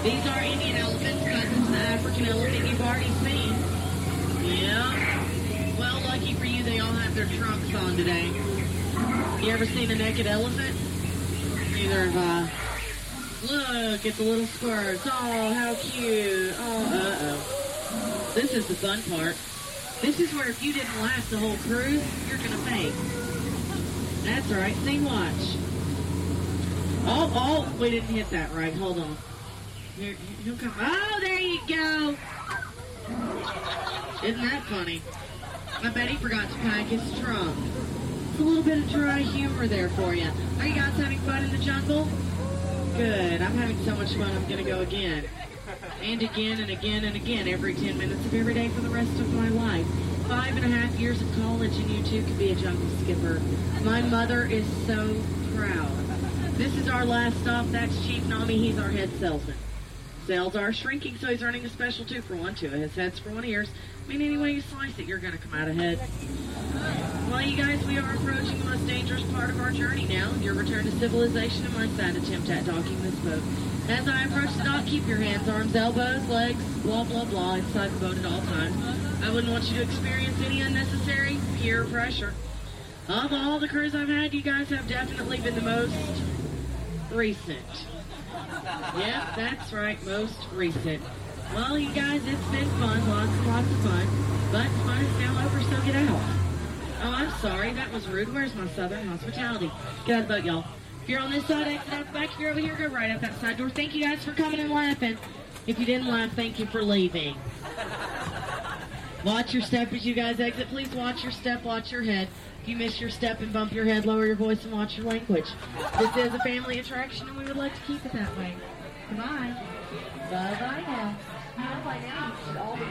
These are Indian elephants, cousins to the African elephant you've already seen. Yeah. Well, lucky for you, they all have their trunks on today. You ever seen a naked elephant? Neither have I. Look at the little squirts. Oh, how cute. Oh, uh-oh. This is the fun part. This is where if you didn't last the whole cruise, you're going to faint. That's right. See, watch. Oh, we didn't hit that right. Hold on. He'll come. Oh, there you go. Isn't that funny? I bet he forgot to pack his trunk. It's a little bit of dry humor there for you. Are you guys having fun in the jungle? Good. I'm having so much fun, I'm going to go again. And again and again and again every 10 minutes of every day for the rest of my life. 5.5 years of college and you too could be a jungle skipper. My mother is so proud. This is our last stop. That's Chief Nami. He's our head salesman. Sales are shrinking, so he's running a special 2-for-1. 2 of his heads for 1 of yours. I mean, any way you slice it, you're going to come out ahead. Well, you guys, we are approaching the most dangerous part of our journey now, your return to civilization and my sad attempt at docking this boat. As I approach the dock, keep your hands, arms, elbows, legs, blah, blah, blah, inside the boat at all times. I wouldn't want you to experience any unnecessary peer pressure. Of all the crews I've had, you guys have definitely been the most recent. Yep, that's right, most recent. Well, you guys, it's been fun, lots and lots of fun. But fun is now over, so get out. Oh, I'm sorry, that was rude. Where's my southern hospitality? Get out of the boat, y'all. If you're on this side, exit out the back. If you're over here, go right out that side door. Thank you guys for coming and laughing. If you didn't laugh, thank you for leaving. Watch your step as you guys exit. Please watch your step, watch your head. If you miss your step and bump your head, lower your voice and watch your language. This is a family attraction and we would like to keep it that way. Goodbye. Bye-bye now. Bye now. You should all be...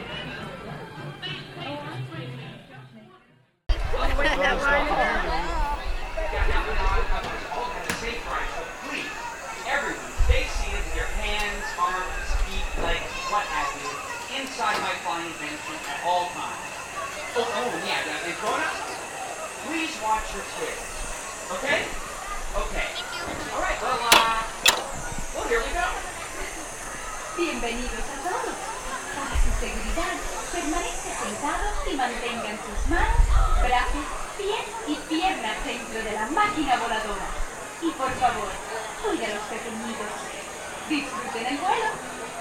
Everyone, stay seated with your hands, arms, feet, legs, what have you, inside my flying mansion at all times. Yeah, and grown-ups, please watch your kids. Okay? Okay. All right, well, here we go. Bienvenidos a todos. Para su seguridad, permanezca sentado y mantengan sus manos, brazos, pies y piernas dentro de la máquina voladora. Y por favor, cuide a los pequeñitos. Disfruten el vuelo.